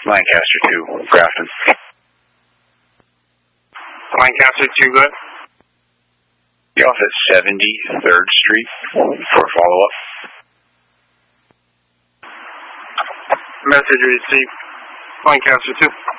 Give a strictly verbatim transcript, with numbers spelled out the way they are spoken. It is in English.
Lancaster two, Grafton. Lancaster two, good. Be off at seventy-third Street for a follow-up. Message received. Lancaster two.